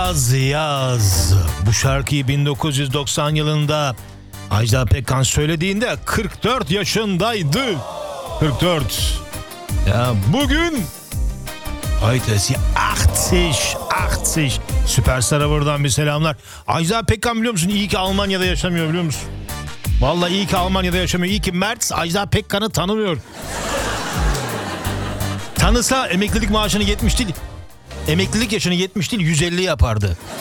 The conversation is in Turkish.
Yaz. Bu şarkıyı 1990 yılında Ajda Pekkan söylediğinde 44 yaşındaydı. 44. Ya bugün Aytesi 80. Süperstar'a buradan bir selamlar. Ajda Pekkan biliyor musun? İyi ki Almanya'da yaşamıyor, biliyor musun? Vallahi iyi ki Almanya'da yaşamıyor. İyi ki Mert Ajda Pekkan'ı tanımıyor. Tanısa emeklilik maaşını 70 değil. Emeklilik yaşını 70 değil 150 yapardı.